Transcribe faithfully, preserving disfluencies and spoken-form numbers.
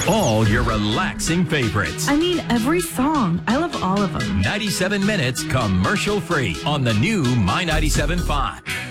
all your relaxing favorites. I mean, every song. I love all of them. ninety-seven minutes commercial free on the new My ninety-seven point five.